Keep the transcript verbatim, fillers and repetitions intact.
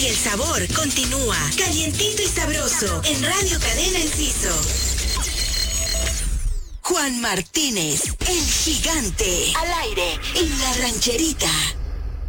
Y el sabor continúa, calientito y sabroso, en Radio Cadena Enciso. Juan Martínez, el gigante, al aire, en la rancherita.